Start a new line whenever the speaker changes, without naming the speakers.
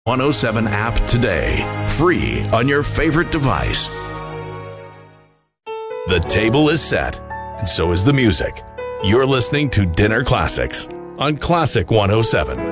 107 app today, free on your favorite device. The table is set, and so is the music. You're listening to Dinner Classics on Classic 107.